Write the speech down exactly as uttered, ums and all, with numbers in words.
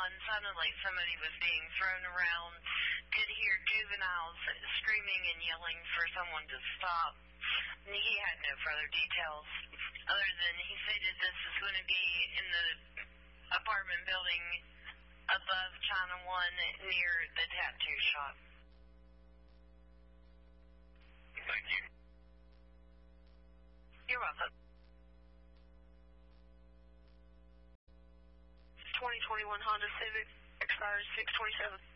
one, sounded like somebody was being thrown around, could hear juveniles screaming and yelling for someone to stop. And he had no further details other than he stated this is going to be in the apartment building above China One near the tattoo shop. Thank you. You're welcome. twenty twenty-one Honda Civic, expires six twenty-seven.